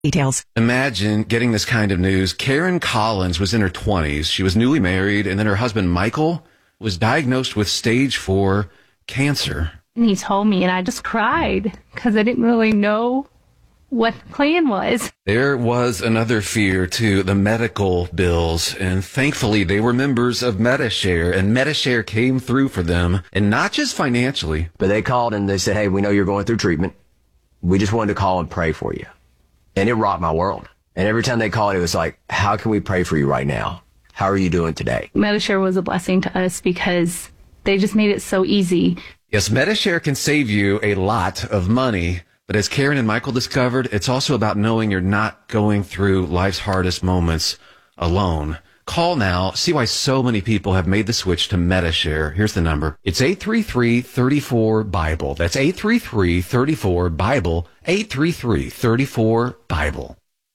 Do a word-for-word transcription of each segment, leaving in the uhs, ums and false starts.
Details. Imagine getting this kind of news. Karen Collins was in her twenties. She was newly married, and then her husband, Michael, was diagnosed with stage four cancer. And he told me, and I just cried because I didn't really know what the plan was. There was another fear, too, the medical bills. And thankfully, they were members of Medi-Share, and Medi-Share came through for them, and not just financially. But they called and they said, hey, we know you're going through treatment. We just wanted to call and pray for you. And it rocked my world. And every time they called, it was like, how can we pray for you right now? How are you doing today? Medi-Share was a blessing to us because they just made it so easy. Yes, Medi-Share can save you a lot of money. But as Karen and Michael discovered, it's also about knowing you're not going through life's hardest moments alone. Call now. See why so many people have made the switch to Medi-Share. Here's the number. It's eight three three, three four, BIBLE. That's eight three three, three four, BIBLE. eight three three, three four, BIBLE.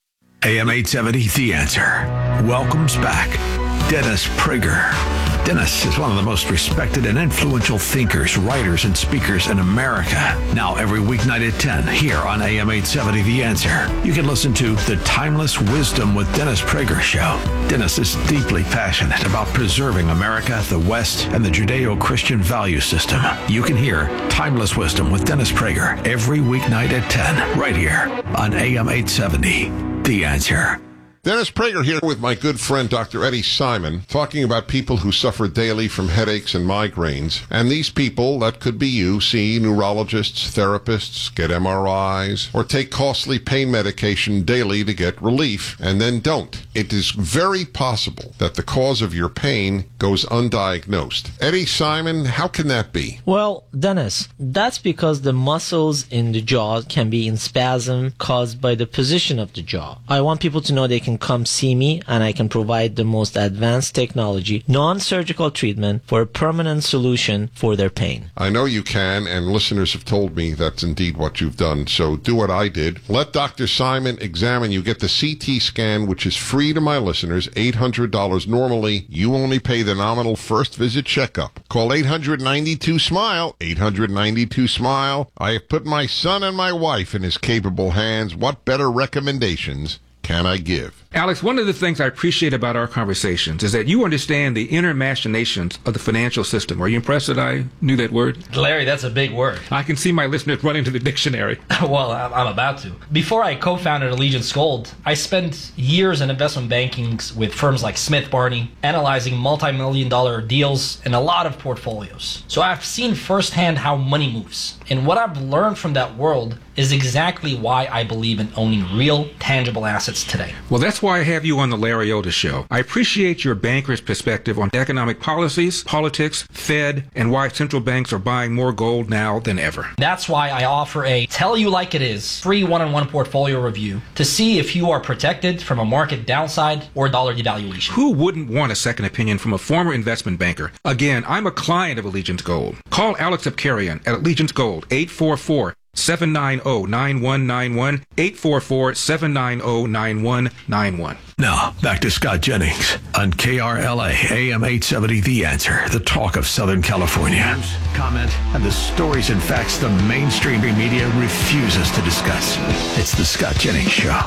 A M eight seventy, The Answer, welcomes back Dennis Prager. Dennis is one of the most respected and influential thinkers, writers, and speakers in America. Now every weeknight at ten here on A M eight seventy, The Answer, you can listen to The Timeless Wisdom with Dennis Prager show. Dennis is deeply passionate about preserving America, the West, and the Judeo-Christian value system. You can hear Timeless Wisdom with Dennis Prager every weeknight at ten right here on A M eight seventy, The Answer. Dennis Prager here with my good friend Doctor Eddie Simon, talking about people who suffer daily from headaches and migraines. And these people, that could be you, see neurologists, therapists, get M R Is, or take costly pain medication daily to get relief, and then don't. It is very possible that the cause of your pain goes undiagnosed. Eddie Simon, how can that be? Well, Dennis, that's because the muscles in the jaw can be in spasm caused by the position of the jaw. I want people to know they can come see me, and I can provide the most advanced technology, non-surgical treatment for a permanent solution for their pain. I know you can, and listeners have told me that's indeed what you've done. So do what I did. Let Doctor Simon examine you. Get the C T scan, which is free to my listeners, eight hundred dollars normally. You only pay the nominal first visit checkup. Call eight hundred, ninety-two, SMILE, eight hundred, ninety-two, SMILE. I have put my son and my wife in his capable hands. What better recommendations can I give? Alex, one of the things I appreciate about our conversations is that you understand the inner machinations of the financial system. Are you impressed that I knew that word? Larry, that's a big word. I can see my listeners running to the dictionary. Well, I'm about to. Before I co-founded Allegiance Gold, I spent years in investment banking with firms like Smith Barney, analyzing multi-million dollar deals and a lot of portfolios. So I've seen firsthand how money moves. And what I've learned from that world is exactly why I believe in owning real, tangible assets today. Well, that's why I have you on the Larry Otis Show. I appreciate your banker's perspective on economic policies, politics, Fed, and why central banks are buying more gold now than ever. That's why I offer a tell you like it is free one-on-one portfolio review to see if you are protected from a market downside or dollar devaluation. Who wouldn't want a second opinion from a former investment banker? Again, I'm a client of Allegiance Gold. Call Alex Abkarian at Allegiance Gold, eight four four, seven nine zero, nine one nine one, eight four four, seven nine zero, nine one nine one. Now, back to Scott Jennings on K R L A, A M eight seventy, The Answer, the talk of Southern California. News, comment, and the stories and facts the mainstream media refuses to discuss. It's the Scott Jennings Show.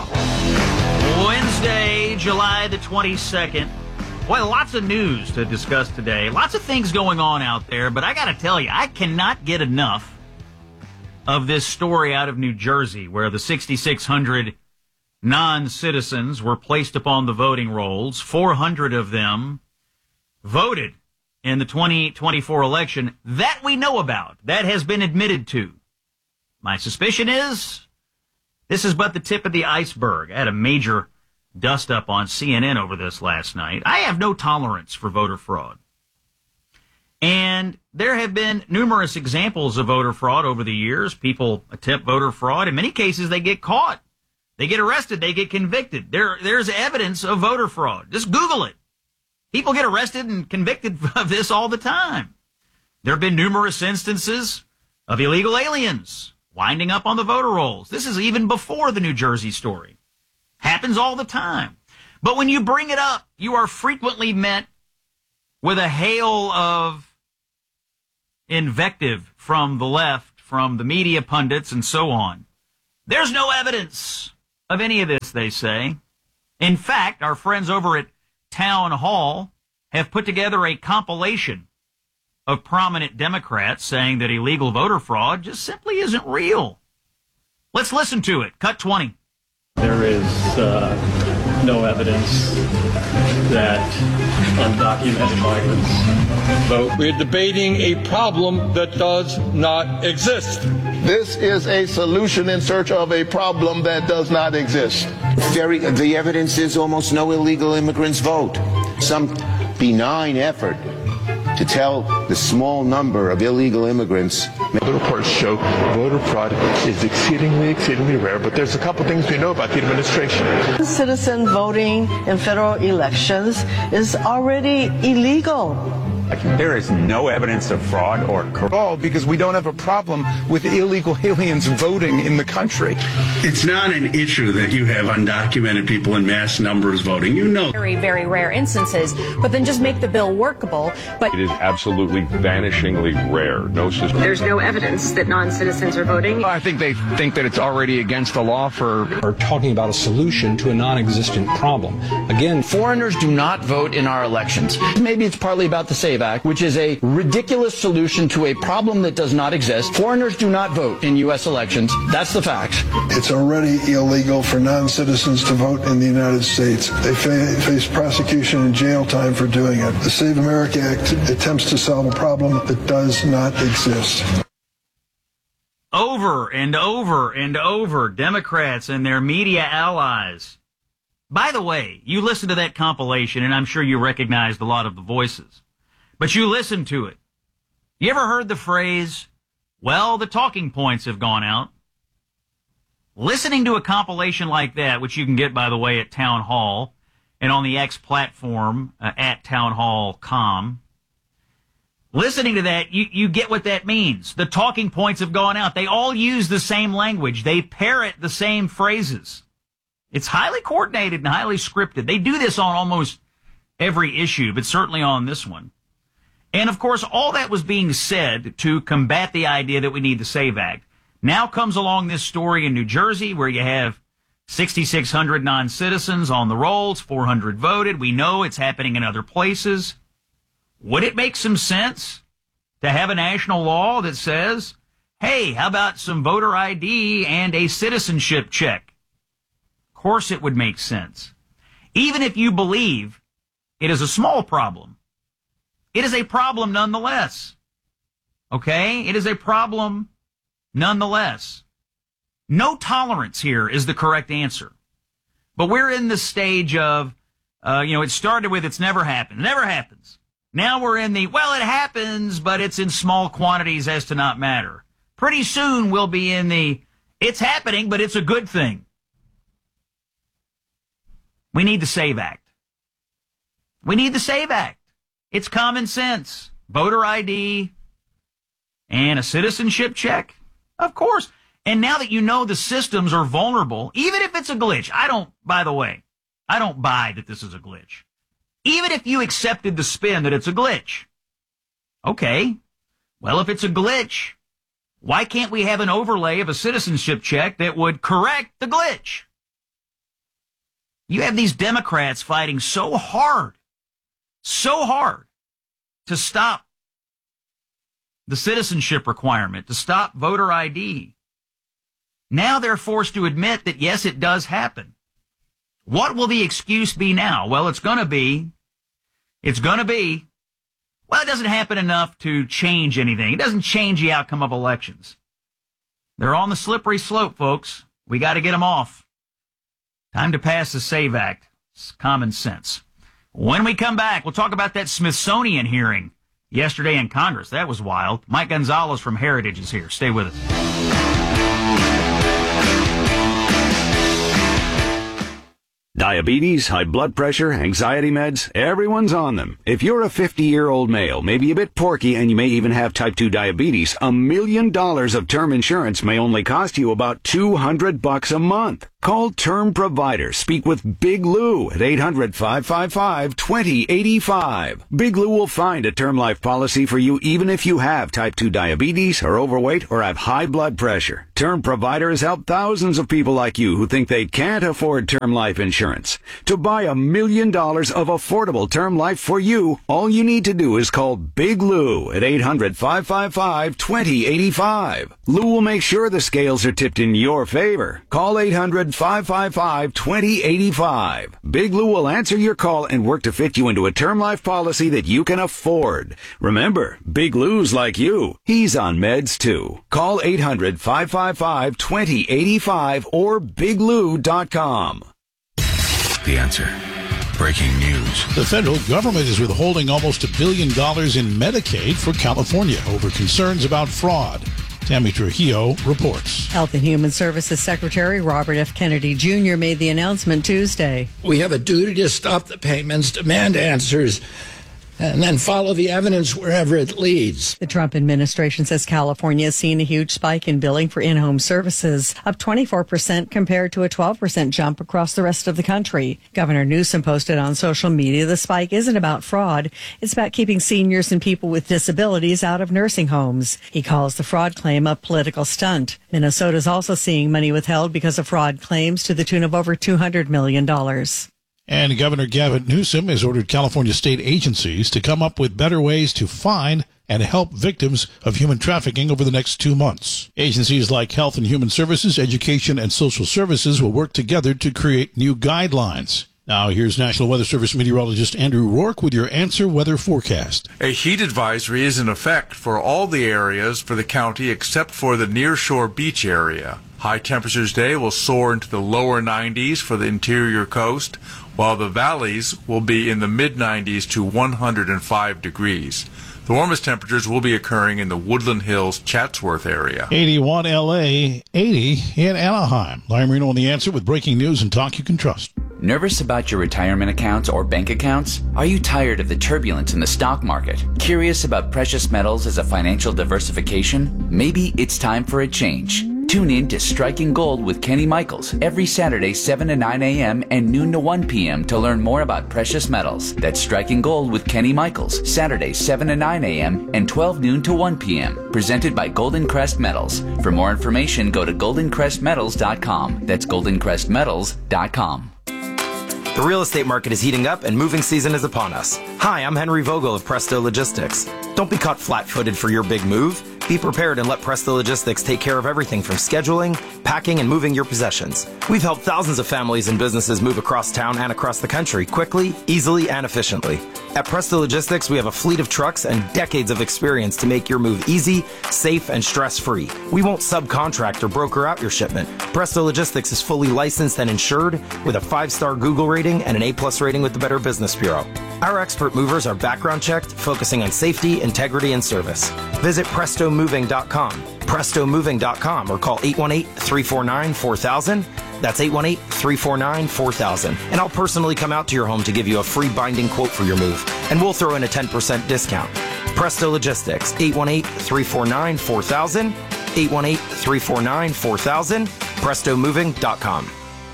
Wednesday, July the twenty-second. Well, lots of news to discuss today. Lots of things going on out there, but I got to tell you, I cannot get enough of this story out of New Jersey, where the six thousand six hundred non-citizens were placed upon the voting rolls. four hundred of them voted in the twenty twenty-four election. That we know about. That has been admitted to. My suspicion is this is but the tip of the iceberg. I had a major dust-up on C N N over this last night. I have no tolerance for voter fraud. And there have been numerous examples of voter fraud over the years. People attempt voter fraud. In many cases, they get caught. They get arrested. They get convicted. There, there's evidence of voter fraud. Just Google it. People get arrested and convicted of this all the time. There have been numerous instances of illegal aliens winding up on the voter rolls. This is even before the New Jersey story. Happens all the time. But when you bring it up, you are frequently met with a hail of invective from the left, from the media pundits, and so on. There's no evidence. of any of this, they say. In fact, our friends over at Town Hall have put together a compilation of prominent Democrats saying that illegal voter fraud just simply isn't real. Let's listen to it. Cut twenty. There is uh, no evidence that undocumented migrants vote. We're debating a problem that does not exist. This is a solution in search of a problem that does not exist. Very, the evidence is almost no illegal immigrants vote. Some benign effort to tell the small number of illegal immigrants. The reports show voter fraud is exceedingly, exceedingly rare, but there's a couple things we know about the administration. Citizen voting in federal elections is already illegal. There is no evidence of fraud or corruption because we don't have a problem with illegal aliens voting in the country. It's not an issue that you have undocumented people in mass numbers voting. You know, very, very rare instances, but then just make the bill workable. But it is absolutely vanishingly rare. No system. There's no evidence that non-citizens are voting. I think they think that it's already against the law for. We're talking about a solution to a non-existent problem. Again, foreigners do not vote in our elections. Maybe it's partly about the SAVE Act, which is a ridiculous solution to a problem that does not exist. Foreigners do not vote in U S elections. That's the fact. It's already illegal for non-citizens to vote in the United States. They fa- face prosecution and jail time for doing it. The Save America Act attempts to solve a problem that does not exist. Over and over and over, Democrats and their media allies. By the way, you listen to that compilation, and I'm sure you recognized a lot of the voices. But you listen to it. You ever heard the phrase, well, the talking points have gone out? Listening to a compilation like that, which you can get, by the way, at Town Hall and on the X platform uh, at townhall dot com, listening to that, you, you get what that means. The talking points have gone out. They all use the same language. They parrot the same phrases. It's highly coordinated and highly scripted. They do this on almost every issue, but certainly on this one. And, of course, all that was being said to combat the idea that we need the SAVE Act. Now comes along this story in New Jersey where you have sixty-six hundred non-citizens on the rolls, four hundred voted. We know it's happening in other places. Would it make some sense to have a national law that says, hey, how about some voter I D and a citizenship check? Of course it would make sense. Even if you believe it is a small problem. It is a problem nonetheless. Okay? It is a problem nonetheless. No tolerance here is the correct answer. But we're in the stage of, uh, you know, it started with it's never happened. It never happens. Now we're in the, well, it happens, but it's in small quantities as to not matter. Pretty soon we'll be in the, it's happening, but it's a good thing. We need the SAVE Act. We need the SAVE Act. It's common sense. Voter I D and a citizenship check. Of course. And now that you know the systems are vulnerable, even if it's a glitch, I don't, by the way, I don't buy that this is a glitch. Even if you accepted the spin that it's a glitch. Okay. Well, if it's a glitch, why can't we have an overlay of a citizenship check that would correct the glitch? You have these Democrats fighting so hard, so hard to stop the citizenship requirement, to stop voter I D. Now they're forced to admit that, yes, it does happen. What will the excuse be now? Well, it's going to be, it's going to be, well, it doesn't happen enough to change anything. It doesn't change the outcome of elections. They're on the slippery slope, folks. We got to get them off. Time to pass the SAVE Act. It's common sense. When we come back, we'll talk about that Smithsonian hearing yesterday in Congress. That was wild. Mike Gonzalez from Heritage is here. Stay with us. Diabetes, high blood pressure, anxiety meds, everyone's on them. If you're a fifty-year-old male, maybe a bit porky, and you may even have type two diabetes, a million dollars of term insurance may only cost you about two hundred bucks a month. Call Term Provider. Speak with Big Lou at eight hundred, five five five, two zero eight five. Big Lou will find a term life policy for you even if you have type two diabetes, are overweight, or have high blood pressure. Term Provider has helped thousands of people like you who think they can't afford term life insurance. To buy a million dollars of affordable term life for you, all you need to do is call Big Lou at eight hundred, five five five, two zero eight five. Lou will make sure the scales are tipped in your favor. Call eight hundred, five five five, two zero eight five. Big Lou will answer your call and work to fit you into a term life policy that you can afford. Remember, Big Lou's like you. He's on meds too. Call eight hundred, five five five, two zero eight five or big lou dot com. The Answer. Breaking news. The federal government is withholding almost a billion dollars in Medicaid for California over concerns about fraud. Tammy Trujillo reports. Health and Human Services Secretary Robert F. Kennedy Junior made the announcement Tuesday. We have a duty to stop the payments, demand answers, and then follow the evidence wherever it leads. The Trump administration says California has seen a huge spike in billing for in-home services, up twenty-four percent compared to a twelve percent jump across the rest of the country. Governor Newsom posted on social media the spike isn't about fraud. It's about keeping seniors and people with disabilities out of nursing homes. He calls the fraud claim a political stunt. Minnesota is also seeing money withheld because of fraud claims to the tune of over two hundred million dollars. And Governor Gavin Newsom has ordered California state agencies to come up with better ways to find and help victims of human trafficking over the next two months. Agencies like Health and Human Services, Education, and Social Services will work together to create new guidelines. Now, here's National Weather Service meteorologist Andrew Rourke with your Answer Weather forecast. A heat advisory is in effect for all the areas for the county except for the nearshore beach area. High temperatures today will soar into the lower nineties for the interior coast, while the valleys will be in the mid nineties to one hundred five degrees. The warmest temperatures will be occurring in the Woodland Hills, Chatsworth area. eighty-one L A, eighty in Anaheim. Larry Marino on The Answer with breaking news and talk you can trust. Nervous about your retirement accounts or bank accounts? Are you tired of the turbulence in the stock market? Curious about precious metals as a financial diversification? Maybe it's time for a change. Tune in to Striking Gold with Kenny Michaels every Saturday, seven to nine a.m. and noon to one p.m. to learn more about precious metals. That's Striking Gold with Kenny Michaels, Saturday, seven to nine a.m. and twelve noon to one p.m. Presented by Golden Crest Metals. For more information, go to golden crest metals dot com. That's golden crest metals dot com. The real estate market is heating up and moving season is upon us. Hi, I'm Henry Vogel of Presto Logistics. Don't be caught flat-footed for your big move. Be prepared and let Presto Logistics take care of everything from scheduling, packing, and moving your possessions. We've helped thousands of families and businesses move across town and across the country quickly, easily, and efficiently. At Presto Logistics, we have a fleet of trucks and decades of experience to make your move easy, safe, and stress-free. We won't subcontract or broker out your shipment. Presto Logistics is fully licensed and insured with a five-star Google rating and an A-plus rating with the Better Business Bureau. Our expert movers are background checked, focusing on safety, integrity, and service. Visit presto moving dot com, presto moving dot com, or call eight one eight, three four nine, four thousand. That's eight one eight, three four nine, four thousand. And I'll personally come out to your home to give you a free binding quote for your move. And we'll throw in a ten percent discount. Presto Logistics, eight one eight, three four nine, four thousand, eight one eight, three four nine, four thousand, presto moving dot com.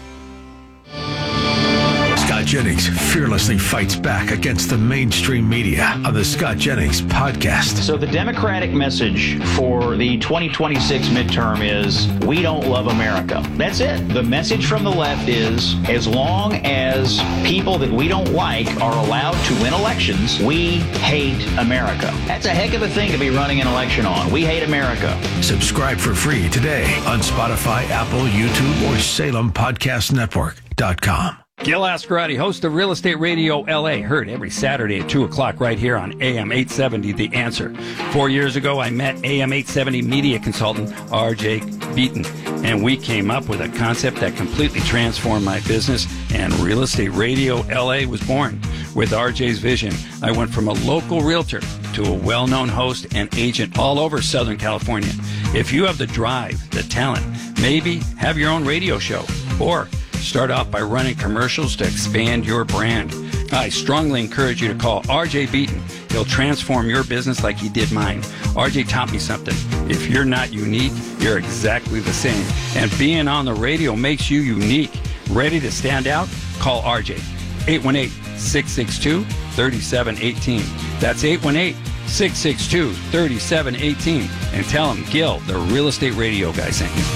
Scott Jennings fearlessly fights back against the mainstream media on the Scott Jennings podcast. So the Democratic message for the twenty twenty-six midterm is, we don't love America. That's it. The message from the left is, as long as people that we don't like are allowed to win elections, we hate America. That's a heck of a thing to be running an election on. We hate America. Subscribe for free today on Spotify, Apple, YouTube, or Salem Podcast Network dot com. Gil Ascarati, host of Real Estate Radio L A, heard every Saturday at two o'clock right here on A M eight seventy, The Answer. Four years ago, I met A M eight seventy media consultant R J Beaton, and we came up with a concept that completely transformed my business, and Real Estate Radio L A was born. With R J's vision, I went from a local realtor to a well-known host and agent all over Southern California. If you have the drive, the talent, maybe have your own radio show, or start off by running commercials to expand your brand, I strongly encourage you to call R J Beaton. He'll transform your business like he did mine. R J taught me something. If you're not unique, you're exactly the same. And being on the radio makes you unique. Ready to stand out? Call R J. eight one eight, six six two, three seven one eight. That's eight one eight, six six two, three seven one eight. And tell him Gil, the real estate radio guy, sent you.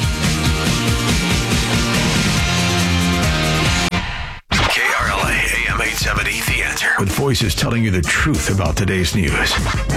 K R L A A M eight seventy, The Answer. With voices telling you the truth about today's news.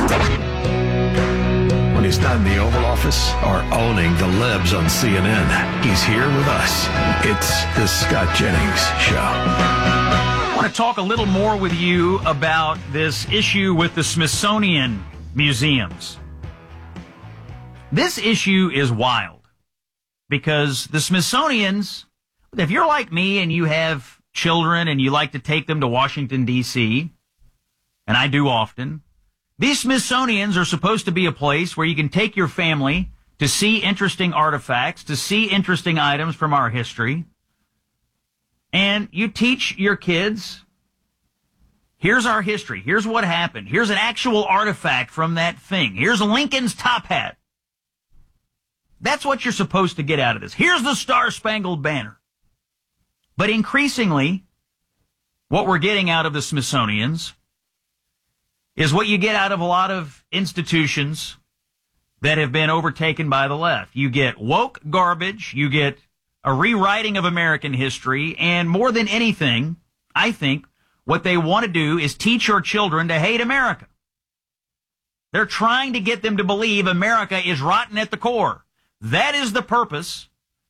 When he's not in the Oval Office or owning the libs on C N N, he's here with us. It's the Scott Jennings Show. I want to talk a little more with you about this issue with the Smithsonian museums. This issue is wild because the Smithsonian's, if you're like me and you have children and you like to take them to Washington, D C, and I do often, these Smithsonian's are supposed to be a place where you can take your family to see interesting artifacts, to see interesting items from our history, and you teach your kids, here's our history, here's what happened, here's an actual artifact from that thing, here's Lincoln's top hat. That's what you're supposed to get out of this. Here's the Star-Spangled Banner. But increasingly, what we're getting out of the Smithsonian's is what you get out of a lot of institutions that have been overtaken by the left. You get woke garbage, you get a rewriting of American history, and more than anything, I think what they want to do is teach your children to hate America. They're trying to get them to believe America is rotten at the core. That is the purpose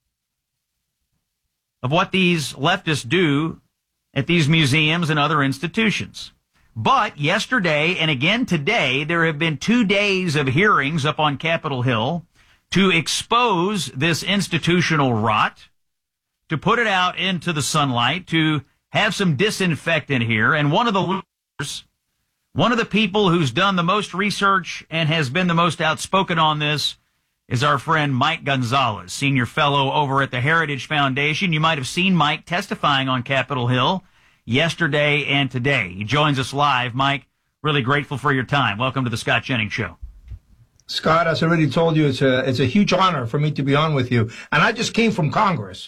of what these leftists do at these museums and other institutions. But yesterday and again today, there have been two days of hearings up on Capitol Hill to expose this institutional rot, to put it out into the sunlight, to have some disinfectant here. And one of the leaders, one of the people who's done the most research and has been the most outspoken on this is our friend Mike Gonzalez, senior fellow over at the Heritage Foundation. You might have seen Mike testifying on Capitol Hill yesterday and today. He joins us live. Mike, really grateful for your time. Welcome to the Scott Jennings Show. Scott, as I already told you, it's a it's a huge honor for me to be on with you. And I just came from Congress.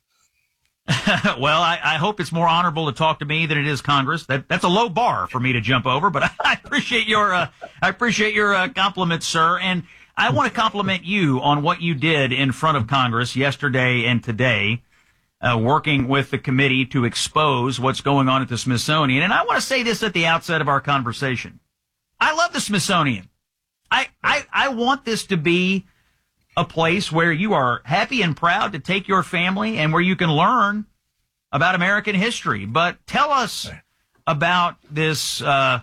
Well, I, I hope it's more honorable to talk to me than it is Congress. That that's a low bar for me to jump over, but I, I appreciate your uh, I appreciate your uh, compliments, sir. And I want to compliment you on what you did in front of Congress yesterday and today, uh, working with the committee to expose what's going on at the Smithsonian. And I want to say this at the outset of our conversation. I love the Smithsonian. I, I, I want this to be a place where you are happy and proud to take your family and where you can learn about American history. But tell us about this uh,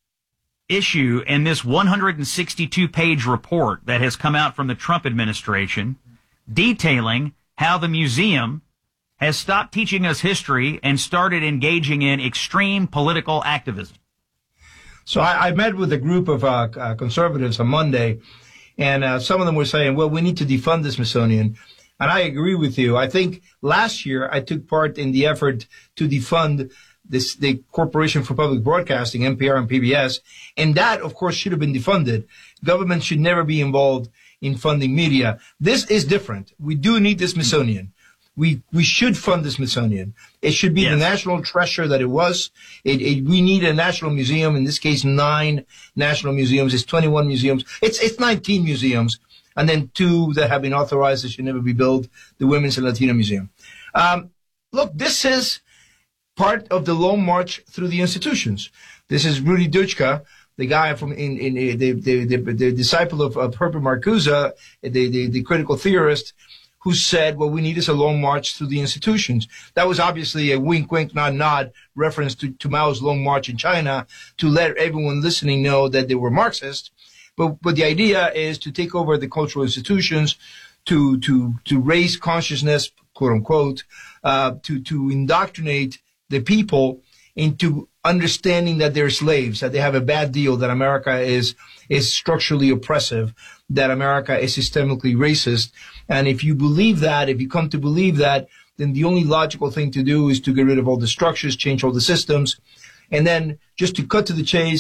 issue and this one hundred sixty-two page report that has come out from the Trump administration detailing how the museum has stopped teaching us history and started engaging in extreme political activism. So I, I met with a group of uh, uh, conservatives on Monday, and uh, some of them were saying, well, we need to defund the Smithsonian. And I agree with you. I think last year I took part in the effort to defund this, the Corporation for Public Broadcasting, N P R and P B S. And that, of course, should have been defunded. Government should never be involved in funding media. This is different. We do need the Smithsonian. We we should fund the Smithsonian. It should be yes. the national treasure that it was. It, it, we need a national museum. In this case, nine national museums. It's twenty-one museums. It's it's nineteen museums, and then two that have been authorized that should never be built. The Women's and Latino Museum. Um, look, this is part of the long march through the institutions. This is Rudy Duchka, the guy from in, in, in the, the, the, the disciple of, of Herbert Marcuse, the, the the critical theorist, who said, what we need is a long march through the institutions. That was obviously a wink, wink, nod, nod reference to, to Mao's long march in China to let everyone listening know that they were Marxist. But, but the idea is to take over the cultural institutions, to, to, to raise consciousness, quote unquote, uh, to, to indoctrinate the people into understanding that they're slaves, that they have a bad deal, that America is, is structurally oppressive, that America is systemically racist. And if you believe that, if you come to believe that, then the only logical thing to do is to get rid of all the structures, change all the systems. And then just to cut to the chase,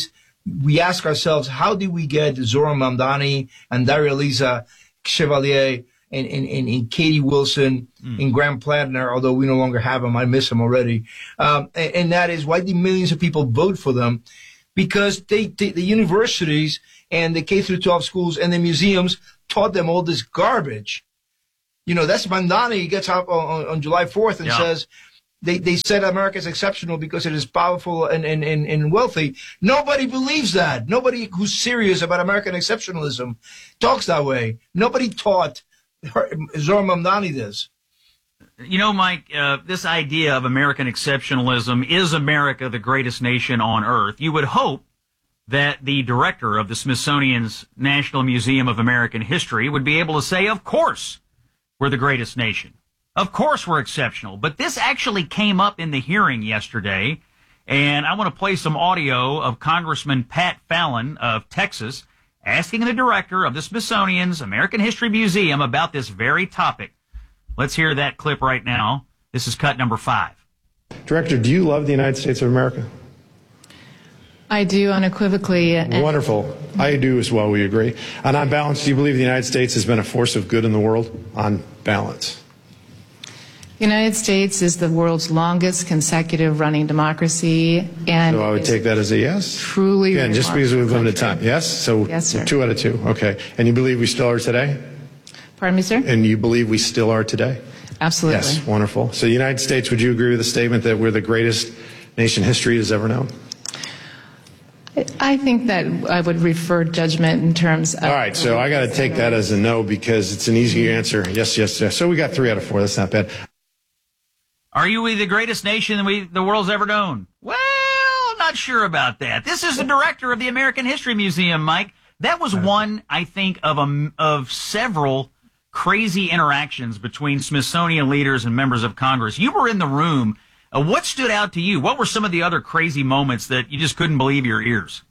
we ask ourselves, how did we get Zohran Mamdani and Daria Lisa Chevalier and, and, and, and Katie Wilson mm. and Graham Plattner, although we no longer have them. I miss them already. Um, and, and that is, why did millions of people vote for them? Because they, they, the universities and the K through twelve schools and the museums taught them all this garbage. You know, that's Mamdani. He gets up on, on July fourth and yeah. says, They they said America is exceptional because it is powerful and, and, and, and wealthy. Nobody believes that. Nobody who's serious about American exceptionalism talks that way. Nobody taught Zohran Mamdani this. You know, Mike, uh, this idea of American exceptionalism, is America the greatest nation on earth? You would hope that the director of the Smithsonian's National Museum of American History would be able to say, of course, we're the greatest nation. Of course we're exceptional. But this actually came up in the hearing yesterday, and I want to play some audio of Congressman Pat Fallon of Texas asking the director of the Smithsonian's American History Museum about this very topic. Let's hear that clip right now. This is cut number five. Director, do you love the United States of America? I do, unequivocally. Wonderful. I do as well, we agree. And on balance, do you believe the United States has been a force of good in the world? On balance. The United States is the world's longest consecutive running democracy, and so I would take that as a yes. Truly, again, just because we've limited time. Yes. So yes, sir. Two out of two. Okay. And you believe we still are today? Pardon me, sir. And you believe we still are today? Absolutely. Yes. Wonderful. So, the United States, would you agree with the statement that we're the greatest nation history has ever known? I think that I would refer judgment in terms of... All right, so I got to take that as a no because it's an easy answer. Yes, yes, yes. So we got three out of four. That's not bad. Are you the greatest nation we, the world's ever known? Well, not sure about that. This is the director of the American History Museum, Mike. That was one, I think, of a, of several crazy interactions between Smithsonian leaders and members of Congress. You were in the room. Uh, what stood out to you? What were some of the other crazy moments that you just couldn't believe your ears?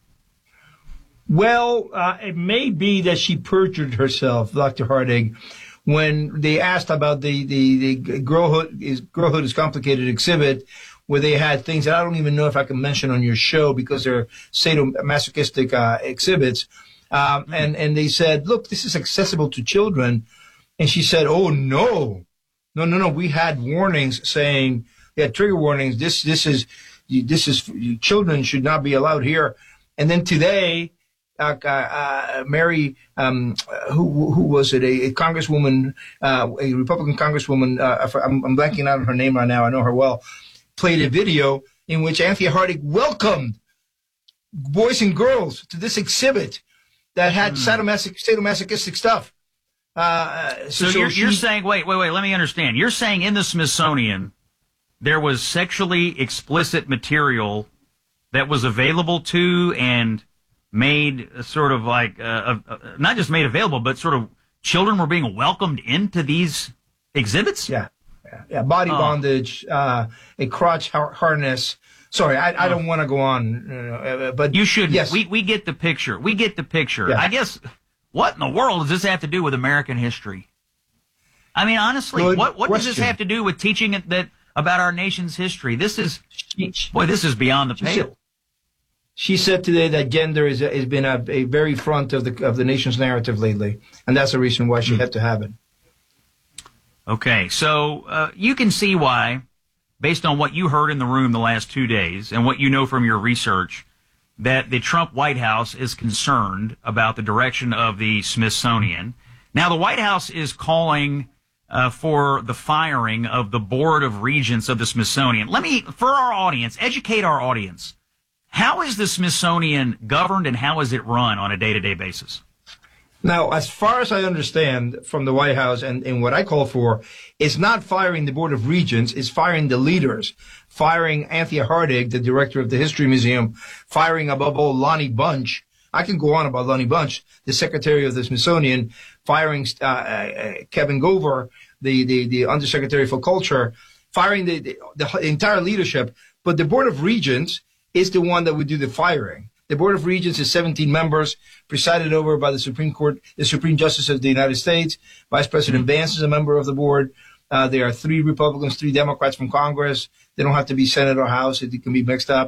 Well, uh, it may be that she perjured herself, Doctor Hardig, when they asked about the, the, the girlhood is girlhood is complicated exhibit, where they had things that I don't even know if I can mention on your show because they're sadomasochistic uh, exhibits. Um, mm-hmm. and, and they said, look, this is accessible to children. And she said, oh, no, no, no, no. We had warnings saying, we had trigger warnings. This, this is, this is, children should not be allowed here. And then today, Uh, uh, Mary, um, who, who was it? A, a congresswoman, uh, a Republican congresswoman. Uh, I'm, I'm blanking out on her name right now. I know her well. Played a video in which Anthea Hardig welcomed boys and girls to this exhibit that had mm. sadomasoch- sadomasochistic stuff. Uh, so, so, so you're, she, you're saying, wait, wait, wait. Let me understand. You're saying in the Smithsonian there was sexually explicit material that was available to and made sort of like, uh, uh, not just made available, but sort of children were being welcomed into these exhibits? Yeah. Yeah. yeah. Body oh. bondage, uh, a crotch har- harness. Sorry, I, I oh. don't want to go on, uh, but. You shouldn't. Yes. We, we get the picture. We get the picture. Yeah. I guess, what in the world does this have to do with American history? I mean, honestly, Good what, what does this have to do with teaching it that about our nation's history? This is, boy, this is beyond the pale. She said today that gender is, has been a, a very front of the of the nation's narrative lately, and that's the reason why she mm. had to have it. Okay, so uh, you can see why, based on what you heard in the room the last two days and what you know from your research, that the Trump White House is concerned about the direction of the Smithsonian. Now, the White House is calling uh, for the firing of the Board of Regents of the Smithsonian. Let me, for our audience, educate our audience. How is the Smithsonian governed and how is it run on a day-to-day basis? Now, as far as I understand from the White House and, and what I call for, it's not firing the Board of Regents, it's firing the leaders, firing Anthea Hardig, the director of the History Museum, firing above all Lonnie Bunch. I can go on about Lonnie Bunch, the secretary of the Smithsonian, firing uh, uh, Kevin Gover, the, the, the undersecretary for culture, firing the, the, the entire leadership. But the Board of Regents is the one that would do the firing. The Board of Regents is seventeen members, presided over by the Supreme Court, the Supreme Justice of the United States. Vice President Vance is a member of the board. Uh, there are three Republicans, three Democrats from Congress. They don't have to be Senate or House. It can be mixed up.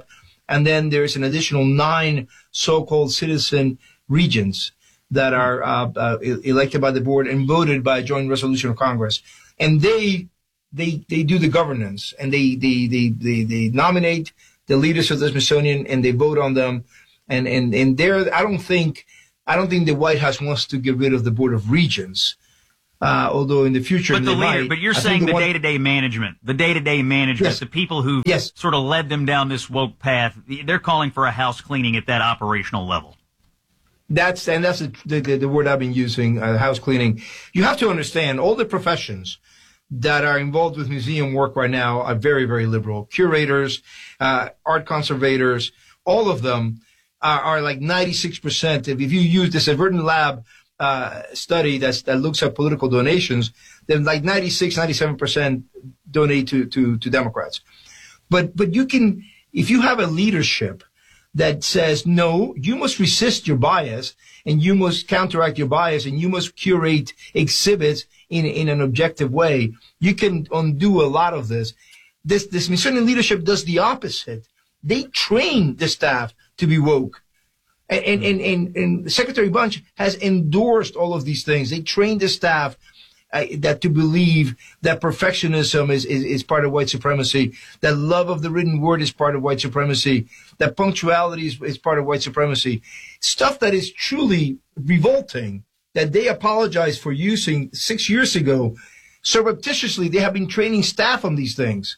And then there's an additional nine so-called citizen regions that are uh, uh, elected by the board and voted by a joint resolution of Congress. And they they they do the governance, and they they they they, they nominate the leaders of the Smithsonian, and they vote on them. And and and there, I don't think I don't think the White House wants to get rid of the Board of Regents. Uh, although in the future, but the they leader, might. but you're I saying the one, day-to-day management, the day-to-day management, yes. the people who yes. sort of led them down this woke path, they're calling for a house cleaning at that operational level. That's and that's the the, the word I've been using, uh, house cleaning. You have to understand all the professions that are involved with museum work right now are very, very liberal. Curators, uh, art conservators, all of them are, are like ninety-six percent. If, if you use this Verdant Lab uh, study that's, that looks at political donations, then like ninety-six, ninety-seven percent donate to, to, to Democrats. But, but you can, if you have a leadership that says, no, you must resist your bias and you must counteract your bias and you must curate exhibits in, in an objective way, you can undo a lot of this. This, this Smithsonian leadership does the opposite. They train the staff to be woke. And, and, and, and Secretary Bunch has endorsed all of these things. They train the staff uh, that to believe that perfectionism is, is, is part of white supremacy, that love of the written word is part of white supremacy, that punctuality is, is part of white supremacy. Stuff that is truly revolting, that they apologized for using six years ago. Surreptitiously, they have been training staff on these things.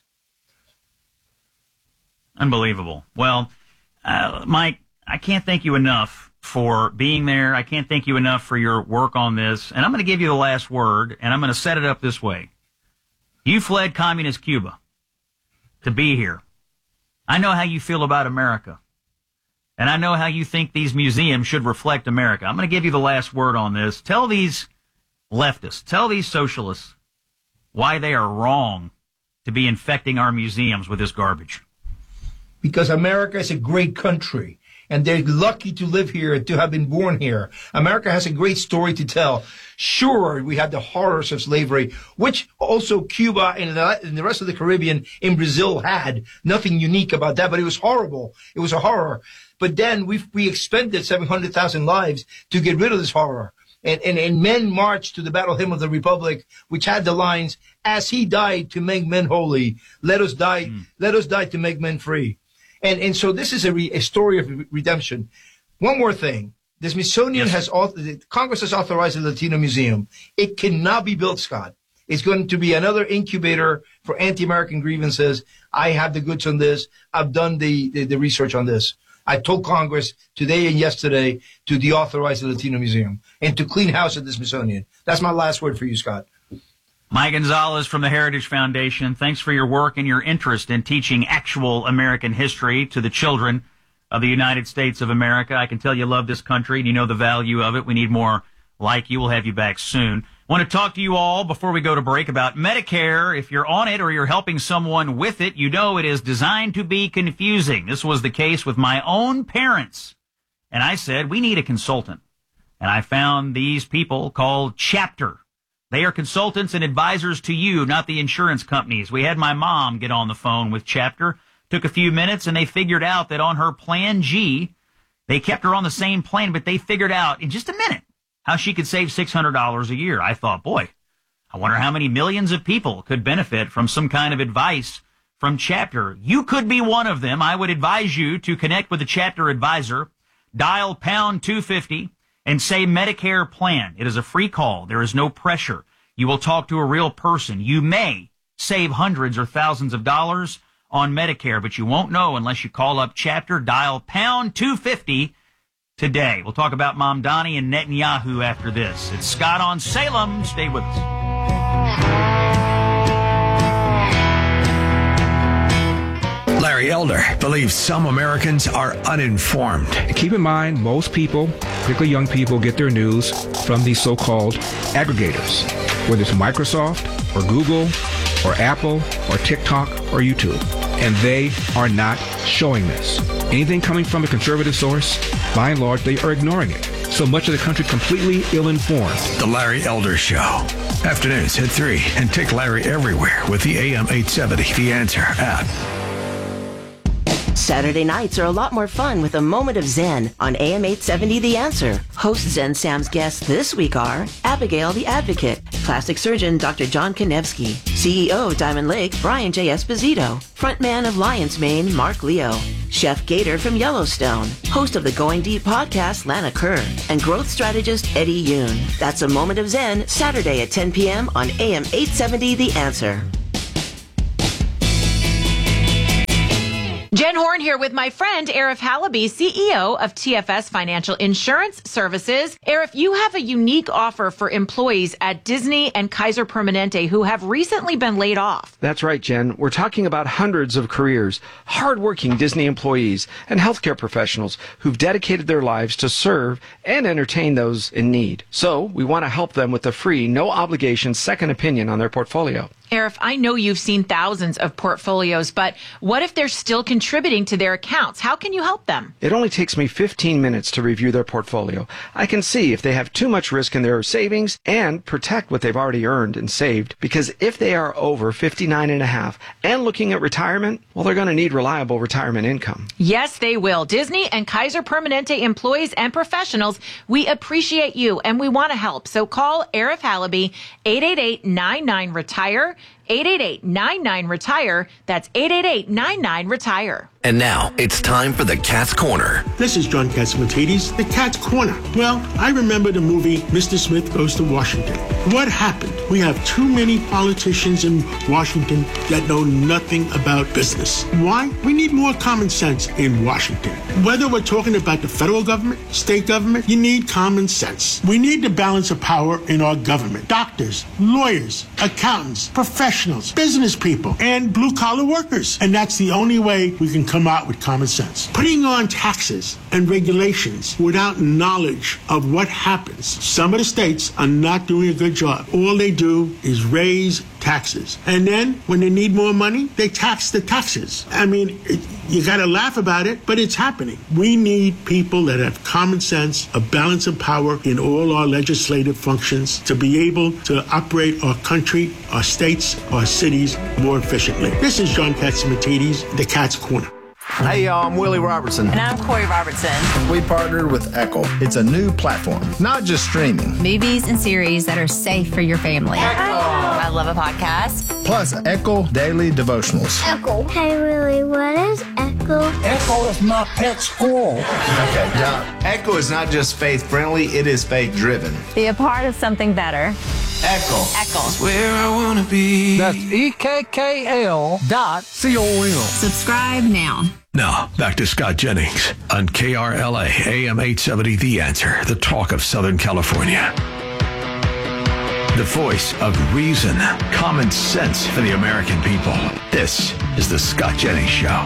Unbelievable. Well, uh, Mike, I can't thank you enough for being there. I can't thank you enough for your work on this. And I'm going to give you the last word, and I'm going to set it up this way. You fled communist Cuba to be here. I know how you feel about America. And I know how you think these museums should reflect America. I'm going to give you the last word on this. Tell these leftists, tell these socialists why they are wrong to be infecting our museums with this garbage. Because America is a great country, and they're lucky to live here, to have been born here. America has a great story to tell. Sure, we had the horrors of slavery, which also Cuba and the, and the rest of the Caribbean in Brazil had. Nothing unique about that, but it was horrible. It was a horror. But then we we expended seven hundred thousand lives to get rid of this horror. And, and, and men marched to the battle hymn of the Republic, which had the lines, as he died to make men holy, let us die, mm. let us die to make men free. And, and so this is a, re, a story of re- redemption. One more thing. The Smithsonian yes. has, the Congress has authorized a Latino museum. It cannot be built, Scott. It's going to be another incubator for anti-American grievances. I have the goods on this. I've done the, the, the research on this. I told Congress today and yesterday to deauthorize the Latino Museum and to clean house at the Smithsonian. That's my last word for you, Scott. Mike Gonzalez from the Heritage Foundation, thanks for your work and your interest in teaching actual American history to the children of the United States of America. I can tell you love this country and you know the value of it. We need more like you. We'll have you back soon. I want to talk to you all before we go to break about Medicare. If you're on it or you're helping someone with it, you know it is designed to be confusing. This was the case with my own parents. And I said, we need a consultant. And I found these people called Chapter. They are consultants and advisors to you, not the insurance companies. We had my mom get on the phone with Chapter. Took a few minutes, and they figured out that on her Plan G, they kept her on the same plan, but they figured out in just a minute how she could save six hundred dollars a year. I thought, boy, I wonder how many millions of people could benefit from some kind of advice from Chapter. You could be one of them. I would advise you to connect with a Chapter advisor, dial pound two fifty, and say Medicare plan. It is a free call. There is no pressure. You will talk to a real person. You may save hundreds or thousands of dollars on Medicare, but you won't know unless you call up Chapter, dial pound two fifty today. We'll talk about Mamdani and Netanyahu after this. It's Scott on Salem. Stay with us. Larry Elder believes some Americans are uninformed. Keep in mind, most people, particularly young people, get their news from these so-called aggregators, whether it's Microsoft or Google or Apple or TikTok or YouTube. And they are not showing this. Anything coming from a conservative source, by and large, they are ignoring it. So much of the country completely ill-informed. The Larry Elder Show. Afternoons at three. And take Larry everywhere with the A M eight seventy The Answer app. Saturday nights are a lot more fun with a moment of Zen on A M eight seventy The Answer. Host Zen Sam's guests this week are Abigail the Advocate, plastic surgeon Doctor John Konevsky, C E O of Diamond Lake Brian J. Esposito, frontman of Lion's Mane Mark Leo, Chef Gator from Yellowstone, host of the Going Deep podcast Lana Kerr, and growth strategist Eddie Yoon. That's a moment of Zen, Saturday at ten p.m. on A M eight seventy The Answer. Jen Horn here with my friend Arif Halaby, C E O of T F S Financial Insurance Services. Arif, you have a unique offer for employees at Disney and Kaiser Permanente who have recently been laid off. That's right, Jen. We're talking about hundreds of careers, hardworking Disney employees, and healthcare professionals who've dedicated their lives to serve and entertain those in need. So we want to help them with a free, no-obligation second opinion on their portfolio. Arif, I know you've seen thousands of portfolios, but what if they're still contributing to their accounts? How can you help them? It only takes me fifteen minutes to review their portfolio. I can see if they have too much risk in their savings and protect what they've already earned and saved. Because if they are over fifty-nine and a half and looking at retirement, well, they're going to need reliable retirement income. Yes, they will. Disney and Kaiser Permanente employees and professionals, we appreciate you and we want to help. So call Arif Halaby, eight eight eight, nine nine, retire. eight eight eight, nine nine, retire. That's eight eight eight, nine nine, retire. And now it's time for the Cat's Corner. This is John Catsimatidis, the Cat's Corner. Well, I remember the movie Mister Smith Goes to Washington. What happened? We have too many politicians in Washington that know nothing about business. Why? We need more common sense in Washington. Whether we're talking about the federal government, state government, you need common sense. We need the balance of power in our government. Doctors, lawyers, accountants, professionals, business people, and blue-collar workers. And that's the only way we can come out with common sense. Putting on taxes and regulations without knowledge of what happens. Some of the states are not doing a good job. All they do is raise taxes. And then when they need more money, they tax the taxes. I mean, it, you got to laugh about it, but it's happening. We need people that have common sense, a balance of power in all our legislative functions to be able to operate our country, our states, our cities more efficiently. This is John Catsimatidis, the Cat's Corner. Hey y'all, I'm Willie Robertson. And I'm Corey Robertson. We partnered with Echo. It's a new platform, not just streaming. Movies and series that are safe for your family. Echo. I love a podcast. Plus, Echo Daily Devotionals. Echo. Hey Willie, what is Echo? Echo is my pet squirrel. Okay, now, Echo is not just faith-friendly, it is faith-driven. Be a part of something better. Echo. Echo. That's where I want to be. That's E K K L dot C O M. Subscribe now. Now, back to Scott Jennings on K R L A, A M eight seventy The Answer, the talk of Southern California. The voice of reason, common sense for the American people. This is the Scott Jennings Show.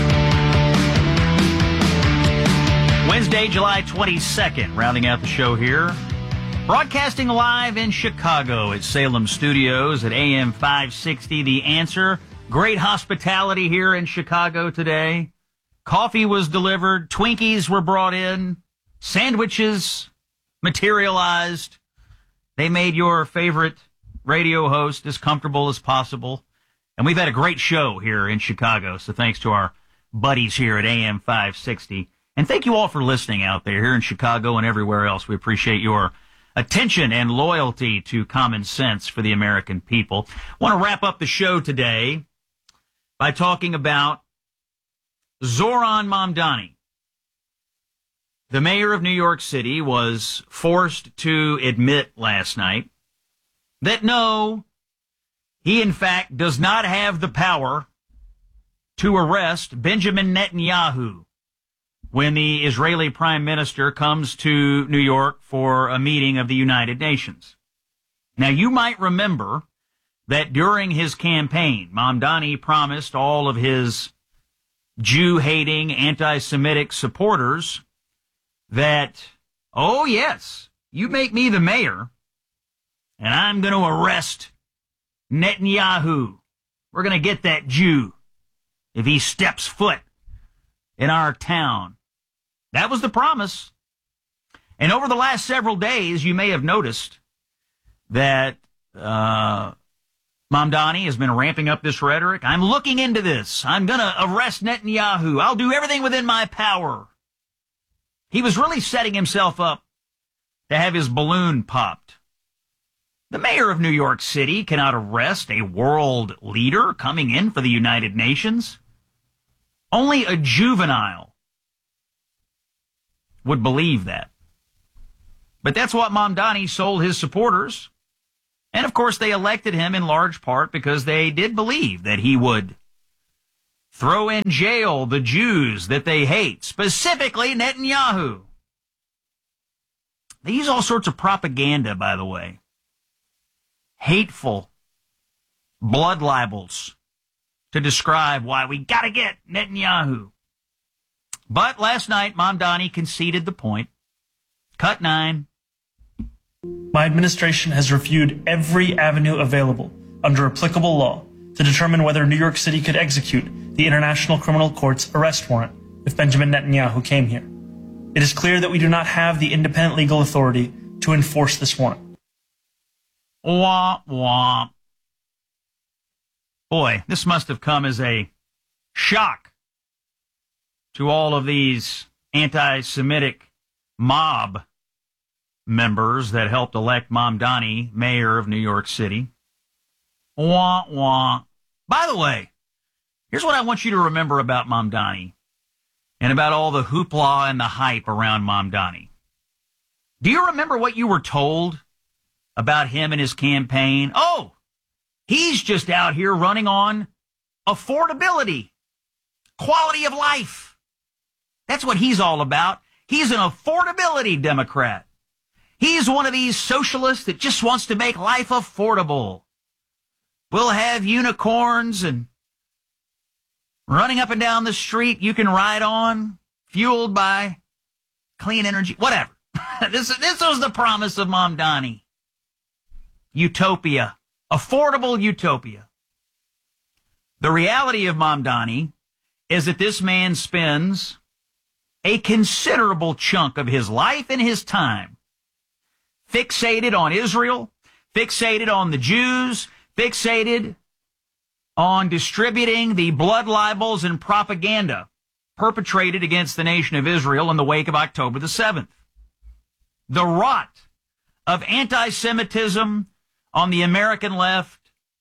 Wednesday, July twenty-second, rounding out the show here. Broadcasting live in Chicago at Salem Studios at A M five sixty The Answer. Great hospitality here in Chicago today. Coffee was delivered. Twinkies were brought in. Sandwiches materialized. They made your favorite radio host as comfortable as possible. And we've had a great show here in Chicago. So thanks to our buddies here at A M five sixty. And thank you all for listening out there here in Chicago and everywhere else. We appreciate your attention and loyalty to common sense for the American people. I want to wrap up the show today by talking about Zohran Mamdani. The mayor of New York City was forced to admit last night that no, he in fact does not have the power to arrest Benjamin Netanyahu when the Israeli prime minister comes to New York for a meeting of the United Nations. Now, you might remember that during his campaign, Mamdani promised all of his Jew-hating, anti-Semitic supporters that, oh, yes, you make me the mayor, and I'm going to arrest Netanyahu. We're going to get that Jew if he steps foot in our town. That was the promise. And over the last several days, you may have noticed that uh, Mamdani has been ramping up this rhetoric. I'm looking into this. I'm going to arrest Netanyahu. I'll do everything within my power. He was really setting himself up to have his balloon popped. The mayor of New York City cannot arrest a world leader coming in for the United Nations. Only a juvenile would believe that. But that's what Mamdani sold his supporters. And, of course, they elected him in large part because they did believe that he would throw in jail the Jews that they hate, specifically Netanyahu. They use all sorts of propaganda, by the way. Hateful blood libels to describe why we got to get Netanyahu. But last night, Mamdani conceded the point. Cut nine. My administration has reviewed every avenue available under applicable law to determine whether New York City could execute the International Criminal Court's arrest warrant if Benjamin Netanyahu came here. It is clear that we do not have the independent legal authority to enforce this warrant. Womp womp. Boy, this must have come as a shock to all of these anti-Semitic mob members that helped elect Mamdani mayor of New York City. Wah, wah. By the way, here's what I want you to remember about Mamdani and about all the hoopla and the hype around Mamdani. Do you remember what you were told about him and his campaign? Oh, he's just out here running on affordability, quality of life. That's what he's all about. He's an affordability Democrat. He's one of these socialists that just wants to make life affordable. We'll have unicorns and running up and down the street you can ride on, fueled by clean energy, whatever. this, this was the promise of Mamdani. Utopia. Affordable utopia. The reality of Mamdani is that this man spends a considerable chunk of his life and his time fixated on Israel, fixated on the Jews, fixated on distributing the blood libels and propaganda perpetrated against the nation of Israel in the wake of October the seventh. The rot of anti-Semitism on the American left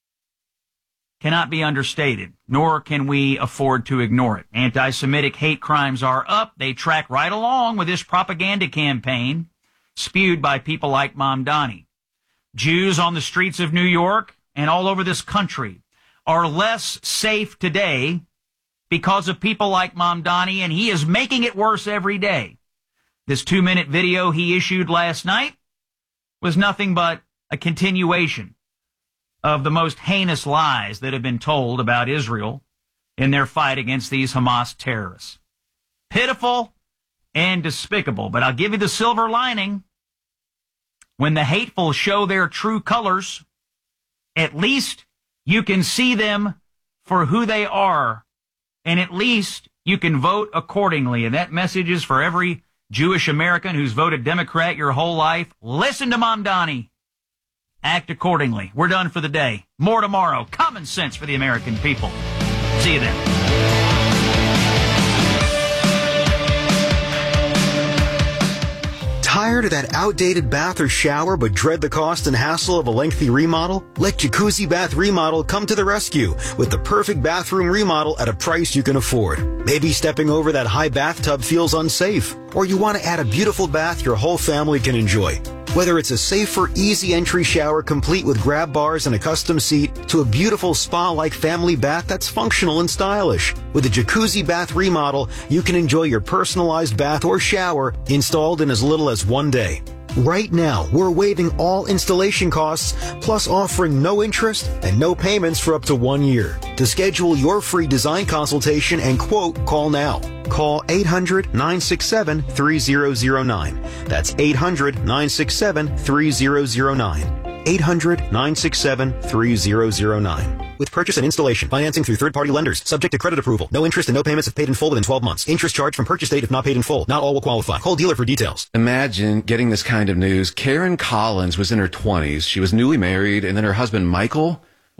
cannot be understated, nor can we afford to ignore it. Anti-Semitic hate crimes are up. They track right along with this propaganda campaign spewed by people like Mamdani. Jews on the streets of New York and all over this country are less safe today because of people like Mamdani, and he is making it worse every day. This two-minute video he issued last night was nothing but a continuation of the most heinous lies that have been told about Israel in their fight against these Hamas terrorists. Pitiful and despicable, but I'll give you the silver lining. When the hateful show their true colors, at least you can see them for who they are, and at least you can vote accordingly. And that message is for every Jewish American who's voted Democrat your whole life. Listen to Mamdani. Act accordingly. We're done for the day. More tomorrow. Common sense for the American people. See you then. Tired of that outdated bath or shower but dread the cost and hassle of a lengthy remodel? Let Jacuzzi Bath Remodel come to the rescue with the perfect bathroom remodel at a price you can afford. Maybe stepping over that high bathtub feels unsafe, or you want to add a beautiful bath your whole family can enjoy. Whether it's a safer, easy entry shower complete with grab bars and a custom seat to a beautiful spa-like family bath that's functional and stylish. With a Jacuzzi Bath Remodel, you can enjoy your personalized bath or shower installed in as little as one day. Right now, we're waiving all installation costs, plus offering no interest and no payments for up to one year. To schedule your free design consultation and quote, call now. Call eight hundred, nine six seven, three zero zero nine. That's eight hundred, nine six seven, three zero zero nine. eight hundred, nine six seven, three zero zero nine. With purchase and installation, financing through third-party lenders, subject to credit approval. No interest and no payments if paid in full within twelve months. Interest charged from purchase date if not paid in full. Not all will qualify. Call dealer for details. Imagine getting this kind of news. Karen Collins was in her twenties. She was newly married, and then her husband, Michael,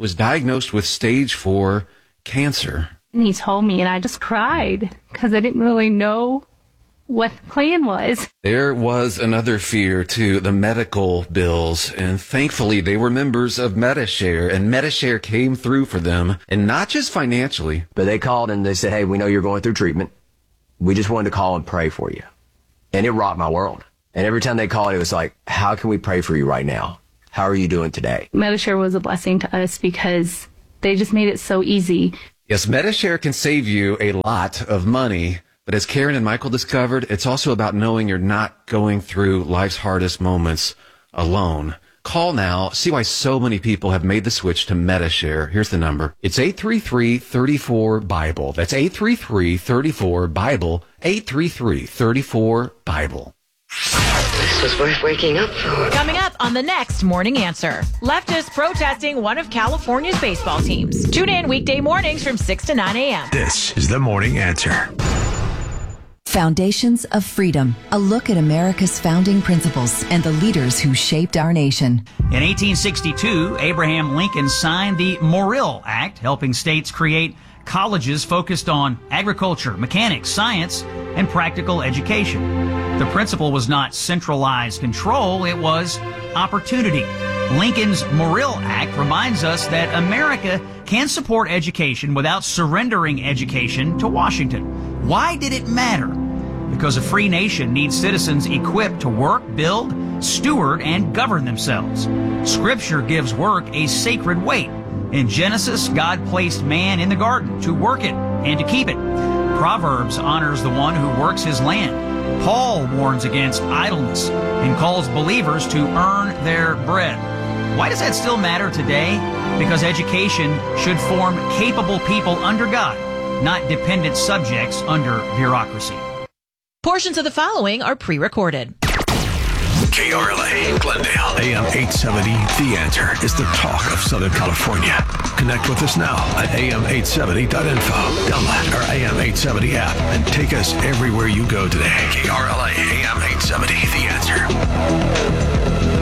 was diagnosed with stage four cancer. And he told me, and I just cried because I didn't really know what the plan was. There was another fear, too, the medical bills. And thankfully, they were members of Medi-Share, and Medi-Share came through for them, and not just financially. But they called and they said, hey, we know you're going through treatment. We just wanted to call and pray for you. And it rocked my world. And every time they called, it was like, how can we pray for you right now? How are you doing today? Medi-Share was a blessing to us because they just made it so easy. Yes, Medi-Share can save you a lot of money. But as Karen and Michael discovered, it's also about knowing you're not going through life's hardest moments alone. Call now. See why so many people have made the switch to Medi-Share. Here's the number. It's eight three three, three four, Bible. That's eight three three, three four, Bible. eight three three, three four, Bible. This was worth waking up for. Coming up on the next Morning Answer. Leftists protesting one of California's baseball teams. Tune in weekday mornings from six to nine a.m. This is the Morning Answer. Foundations of Freedom, a look at America's founding principles and the leaders who shaped our nation. In eighteen sixty-two, Abraham Lincoln signed the Morrill Act, helping states create colleges focused on agriculture, mechanics, science, and practical education. The principle was not centralized control, it was opportunity. Lincoln's Morrill Act reminds us that America can support education without surrendering education to Washington. Why did it matter? Because a free nation needs citizens equipped to work, build, steward, and govern themselves. Scripture gives work a sacred weight. In Genesis, God placed man in the garden to work it and to keep it. Proverbs honors the one who works his land. Paul warns against idleness and calls believers to earn their bread. Why does that still matter today? Because education should form capable people under God, not dependent subjects under bureaucracy. Portions of the following are pre-recorded. K R L A, Glendale, A M eight seventy, The Answer is the talk of Southern California. Connect with us now at A M eight seventy dot info. Download our A M eight seventy app and take us everywhere you go today. K R L A, A M eight seventy, The Answer.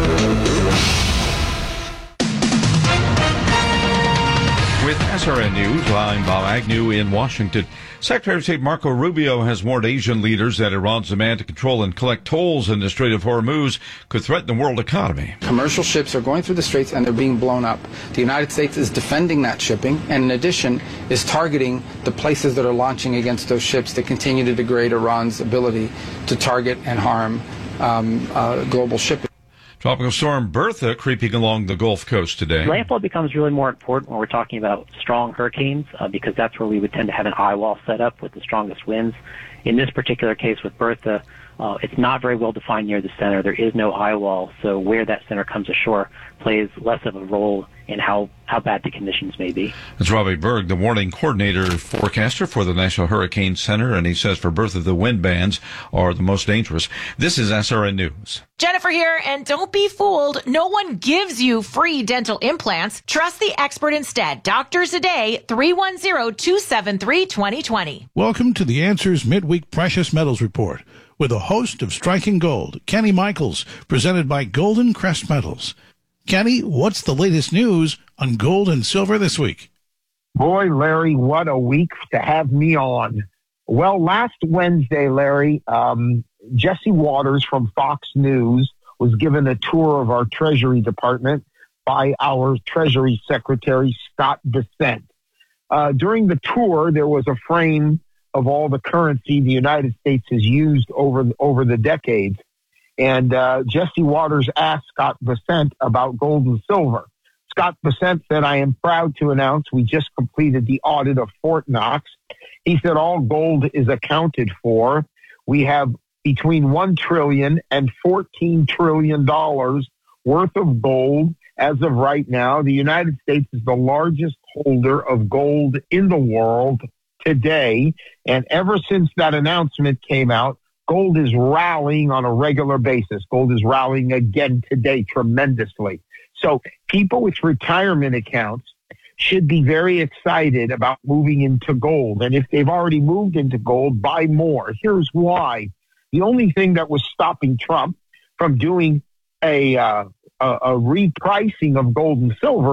With S R N News, I'm Bob Agnew in Washington. Secretary of State Marco Rubio has warned Asian leaders that Iran's demand to control and collect tolls in the Strait of Hormuz could threaten the world economy. Commercial ships are going through the straits and they're being blown up. The United States is defending that shipping and, in addition, is targeting the places that are launching against those ships that continue to degrade Iran's ability to target and harm um, uh, global shipping. Tropical storm Bertha creeping along the Gulf Coast today. Landfall becomes really more important when we're talking about strong hurricanes uh, because that's where we would tend to have an eye wall set up with the strongest winds. In this particular case with Bertha, uh, it's not very well defined near the center. There is no eye wall, so where that center comes ashore plays less of a role in how, how bad the conditions may be. That's Robbie Berg, the warning coordinator forecaster for the National Hurricane Center, and he says for Bertha, the wind bands are the most dangerous. This is S R N News. Jennifer here, and don't be fooled. No one gives you free dental implants. Trust the expert instead. Doctors Today, three one zero, two seven three, two zero two zero. Welcome to the Answers Midweek Precious Metals Report with a host of Striking Gold, Kenny Michaels, presented by Golden Crest Metals. Kenny, what's the latest news on gold and silver this week? Boy, Larry, what a week to have me on. Well, last Wednesday, Larry, um, Jesse Waters from Fox News was given a tour of our Treasury Department by our Treasury Secretary, Scott Bessent. Uh, during the tour, there was a frame of all the currency the United States has used over, over the decades. And uh, Jesse Waters asked Scott Bessent about gold and silver. Scott Bessent said, I am proud to announce we just completed the audit of Fort Knox. He said all gold is accounted for. We have between one trillion dollars and fourteen trillion dollars worth of gold as of right now. The United States is the largest holder of gold in the world today. And ever since that announcement came out, gold is rallying on a regular basis. Gold is rallying again today tremendously. So people with retirement accounts should be very excited about moving into gold. And if they've already moved into gold, buy more. Here's why. The only thing that was stopping Trump from doing a, uh, a, a repricing of gold and silver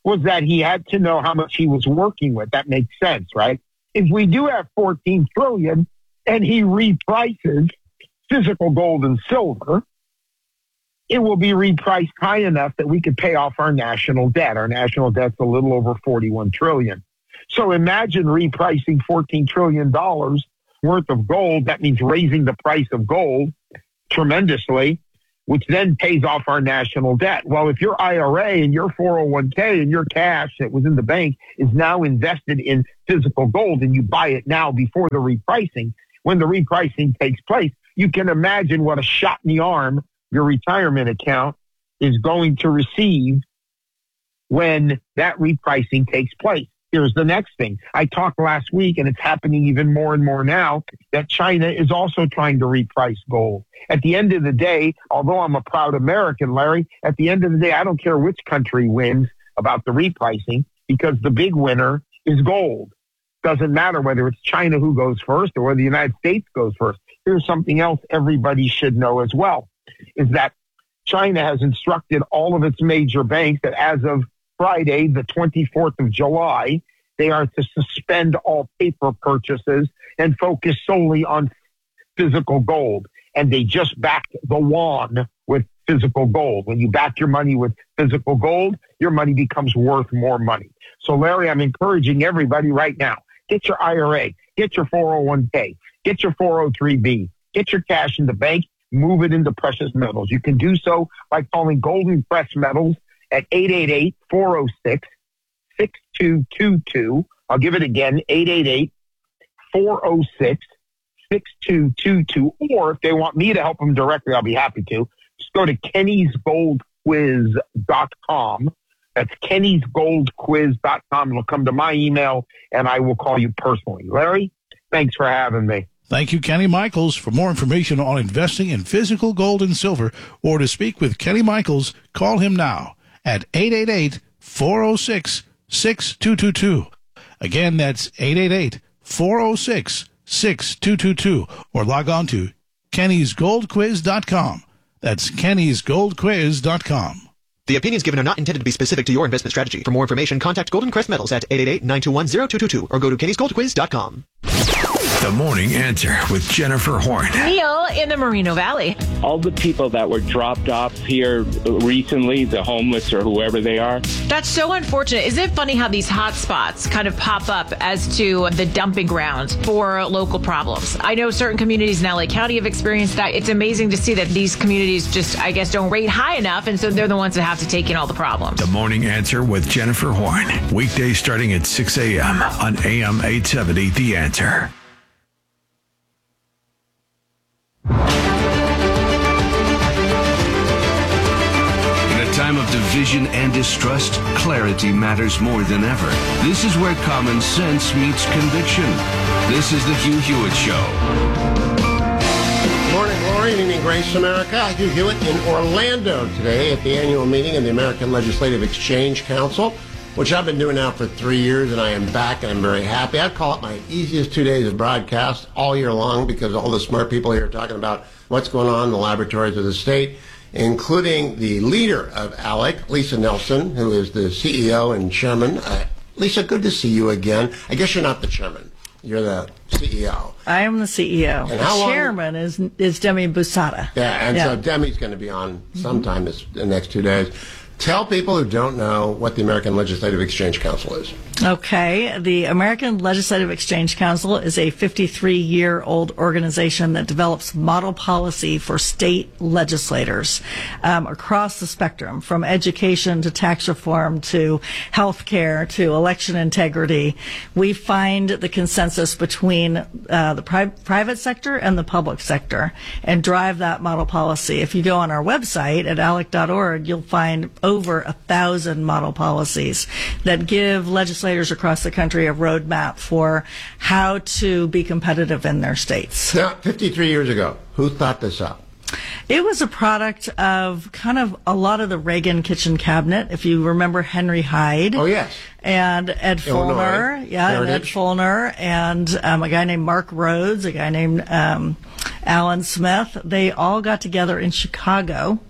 was that he had to know how much he was working with. That makes sense, right? If we do have fourteen trillion and he reprices physical gold and silver, it will be repriced high enough that we could pay off our national debt. Our national debt's a little over forty-one trillion. So imagine repricing fourteen trillion dollars worth of gold. That means raising the price of gold tremendously, which then pays off our national debt. Well, if your I R A and your four oh one k and your cash that was in the bank is now invested in physical gold and you buy it now before the repricing, when the repricing takes place, you can imagine what a shot in the arm your retirement account is going to receive when that repricing takes place. Here's the next thing. I talked last week, and it's happening even more and more now, that China is also trying to reprice gold. At the end of the day, although I'm a proud American, Larry, at the end of the day, I don't care which country wins about the repricing, because the big winner is gold. Doesn't matter whether it's China who goes first or whether the United States goes first. Here's something else everybody should know as well, is that China has instructed all of its major banks that as of Friday, the twenty-fourth of July, they are to suspend all paper purchases and focus solely on physical gold. And they just backed the yuan with physical gold. When you back your money with physical gold, your money becomes worth more money. So, Larry, I'm encouraging everybody right now, get your I R A, get your four oh one k, get your four oh three b, get your cash in the bank, move it into precious metals. You can do so by calling Golden Crest Metals at eight eight eight, four oh six, six two two two. I'll give it again, eight eight eight, four oh six, six two two two. Or if they want me to help them directly, I'll be happy to. Just go to kennys gold quiz dot com. That's kennys gold quiz dot com. It'll come to my email, and I will call you personally. Larry, thanks for having me. Thank you, Kenny Michaels. For more information on investing in physical gold and silver, or to speak with Kenny Michaels, call him now at eight eight eight, four oh six, six two two two. Again, that's eight eight eight, four oh six, six two two two. Or log on to kennys gold quiz dot com. That's kennys gold quiz dot com. The opinions given are not intended to be specific to your investment strategy. For more information, contact Golden Crest Metals at eight eight eight, nine two one, zero two two two or go to kennys gold quiz dot com. The Morning Answer with Jennifer Horn. Neil in the Moreno Valley. All the people that were dropped off here recently, the homeless or whoever they are. That's so unfortunate. Isn't it funny how these hot spots kind of pop up as to the dumping ground for local problems? I know certain communities in L A County have experienced that. It's amazing to see that these communities just, I guess, don't rate high enough, and so they're the ones that have to take in all the problems. The Morning Answer with Jennifer Horn. Weekdays starting at six a.m. on A M eight seventy, The Answer. Time of division and distrust, clarity matters more than ever. This is where common sense meets conviction. This is the Hugh Hewitt Show. Morning, glory, and evening, grace, America. Hugh Hewitt in Orlando today at the annual meeting of the American Legislative Exchange Council, which I've been doing now for three years, and I am back, and I'm very happy. I call it my easiest two days of broadcast all year long because all the smart people here are talking about what's going on in the laboratories of the state, including the leader of ALEC, Lisa Nelson, who is the C E O and chairman. Uh, Lisa, good to see you again. I guess you're not the chairman. You're the C E O. I am the C E O. And the how long- chairman is is Demi Busada. Yeah, and Yeah. so Demi's going to be on sometime this, the next two days. Tell people who don't know what the American Legislative Exchange Council is. Okay, the American Legislative Exchange Council is a fifty-three-year-old organization that develops model policy for state legislators um, across the spectrum, from education to tax reform to health care to election integrity. We find the consensus between uh, the pri- private sector and the public sector and drive that model policy. If you go on our website at alec dot org, you'll find over a thousand model policies that give legislators across the country a roadmap for how to be competitive in their states. Now, fifty-three years ago, who thought this up? It was a product of kind of a lot of the Reagan kitchen cabinet. If you remember Henry Hyde. Oh, yes. And Ed Illinois. Fulner. Yeah, and Ed Heritage. Fulner. And um, a guy named Mark Rhodes, a guy named um, Alan Smith. They all got together in Chicago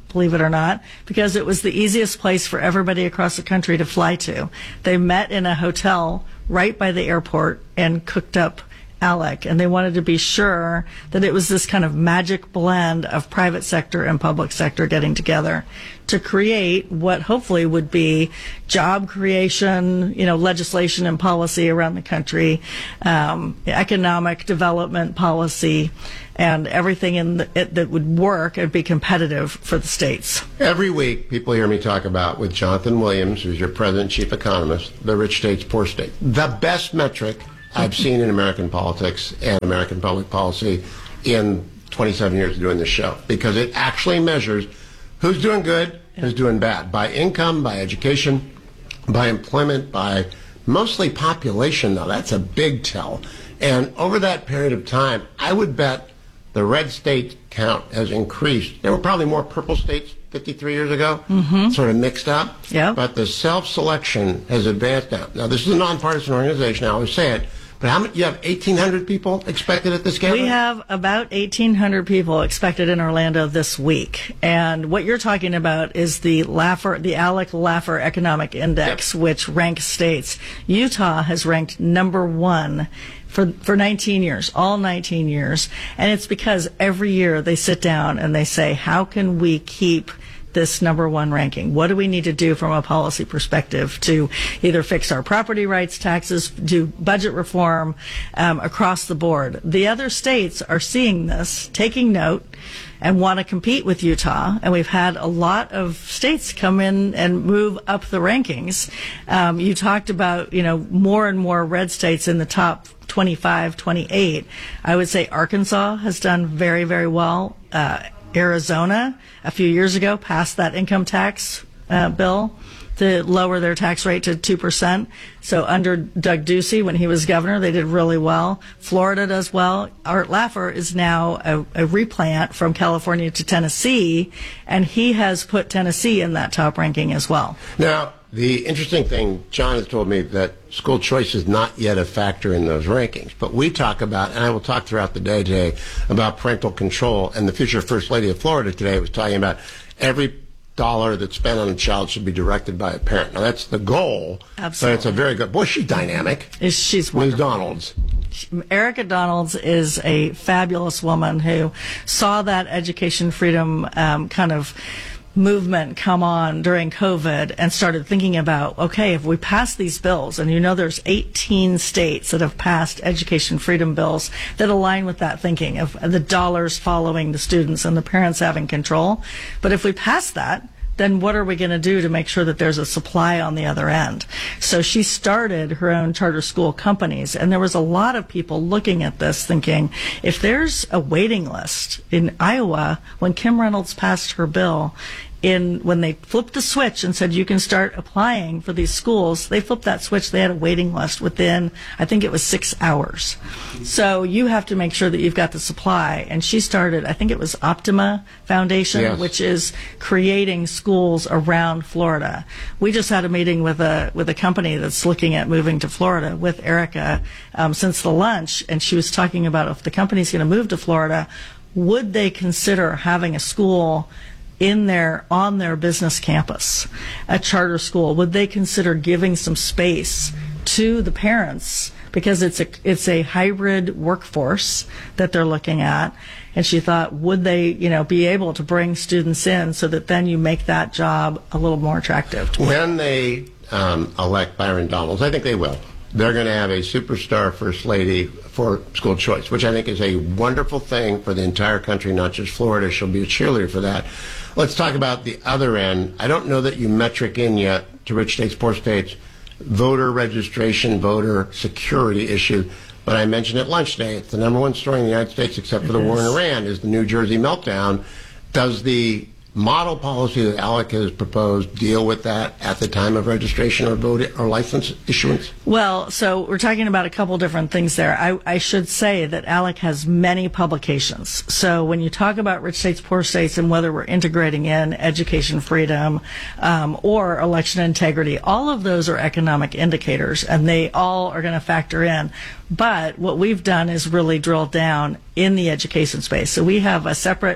believe it or not, because it was the easiest place for everybody across the country to fly to. They met in a hotel right by the airport and cooked up ALEC, and they wanted to be sure that it was this kind of magic blend of private sector and public sector getting together to create what hopefully would be job creation, you know, legislation and policy around the country, um, economic development policy, and everything in the, it, that would work and be competitive for the states. Every week, people hear me talk about, with Jonathan Williams, who's your president, chief economist, the rich states, poor state. The best metric I've seen in American politics and American public policy in twenty-seven years of doing this show, because it actually measures who's doing good, who's doing bad, by income, by education, by employment, by mostly population, though. That's a big tell. And over that period of time, I would bet the red state count has increased. There were probably more purple states fifty-three years ago, mm-hmm. sort of mixed up. Yeah. But the self-selection has advanced now. Now, this is a nonpartisan organization, I always say it, but how many, you have eighteen hundred people expected at this gathering? We have about eighteen hundred people expected in Orlando this week. And what you're talking about is the Laffer, the ALEC Laffer Economic Index, yep. which ranks states. Utah has ranked number one for for nineteen years, all nineteen years. And it's because every year they sit down and they say, how can we keep this number one ranking? What do we need to do from a policy perspective to either fix our property rights taxes, do budget reform um, across the board? The other states are seeing this, taking note, and want to compete with Utah. And we've had a lot of states come in and move up the rankings. Um, you talked about, you know, more and more red states in the top twenty-five, twenty-eight. I would say Arkansas has done very, very well. Uh, Arizona, a few years ago, passed that income tax uh, bill to lower their tax rate to two percent. So under Doug Ducey, when he was governor, they did really well. Florida does well. Art Laffer is now a, a replant from California to Tennessee, and he has put Tennessee in that top ranking as well. Now, the interesting thing, John has told me that school choice is not yet a factor in those rankings. But we talk about, and I will talk throughout the day today, about parental control. And the future First Lady of Florida today was talking about every dollar that's spent on a child should be directed by a parent. Now, that's the goal. Absolutely. But it's a very good, boy, she's dynamic. Is She's wonderful. Miz Donalds. Erica Donalds is a fabulous woman who saw that education freedom um, kind of movement come on during COVID and started thinking about, okay, if we pass these bills, and you know there's eighteen states that have passed education freedom bills that align with that thinking of the dollars following the students and the parents having control. But if we pass that, then what are we going to do to make sure that there's a supply on the other end? So she started her own charter school companies, and there was a lot of people looking at this thinking, if there's a waiting list in Iowa, when Kim Reynolds passed her bill, in when they flipped the switch and said you can start applying for these schools, they flipped that switch. They had a waiting list within, I think it was six hours. So you have to make sure that you've got the supply. And she started, I think it was Optima Foundation, yes. which is creating schools around Florida. We just had a meeting with a with a company that's looking at moving to Florida with Erica um, since the lunch, and she was talking about if the company's going to move to Florida, would they consider having a school in their on their business campus, a charter school? Would they consider giving some space to the parents, because it's a it's a hybrid workforce that they're looking at? And she thought, would they, you know, be able to bring students in so that then you make that job a little more attractive to when they um, elect Byron Donalds? I think they will. They're going to have a superstar first lady for school choice, which I think is a wonderful thing for the entire country, not just Florida. She'll be a cheerleader for that. Let's talk about the other end. I don't know that you metric in yet to rich states, poor states, voter registration, voter security issue. But I mentioned at lunch today, it's the number one story in the United States, except for the war in Iran, is the New Jersey meltdown. Does the model policy that ALEC has proposed deal with that at the time of registration or vote or license issuance? Well, so we're talking about a couple different things there. I, I should say that ALEC has many publications. So when you talk about rich states, poor states, and whether we're integrating in education freedom um, or election integrity, all of those are economic indicators, and they all are going to factor in. But what we've done is really drill down in the education space. So we have a separate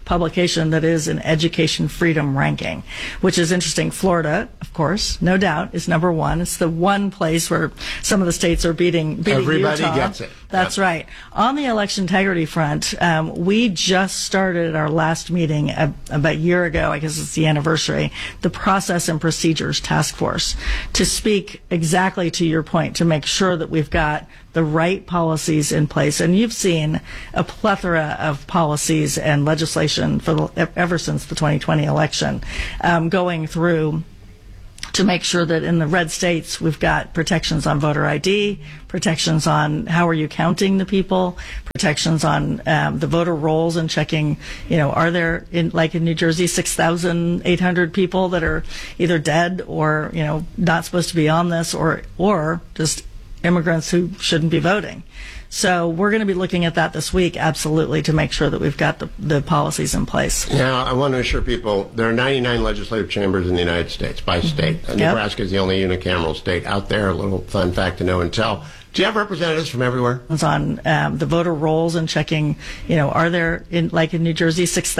publication that is an education freedom ranking, which is interesting. Florida, of course, no doubt, is number one. It's the one place where some of the states are beating, beating Everybody Utah. gets it. That's Yep. right. On the election integrity front, um, we just started our last meeting a, about a year ago, I guess it's the anniversary, the Process and Procedures Task Force, to speak exactly to your point, to make sure that we've got the right policies in place. And you've seen a plethora of policies and legislation for the, ever since the twenty twenty election um, going through to make sure that in the red states we've got protections on voter I D, protections on how are you counting the people, protections on um, the voter rolls and checking, you know, are there, in like in New Jersey, six thousand eight hundred people that are either dead or, you know, not supposed to be on this, or or just immigrants who shouldn't be voting. So we're going to be looking at that this week, absolutely, to make sure that we've got the, the policies in place. Now, I want to assure people there are ninety-nine legislative chambers in the United States by state. Mm-hmm. And Yep. Nebraska is the only unicameral state out there. A little fun fact to know and tell. Do you have representatives from everywhere? On um, the voter rolls and checking, you know, are there, in like in New Jersey, six